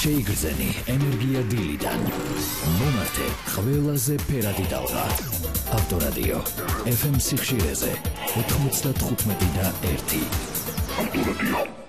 შეიგრძენი ენერგია დილიდან. მომართე ყველაზე ფერადი ტალღა. ავტორადიო FM სიხშირეზე 95.1. ავტორადიო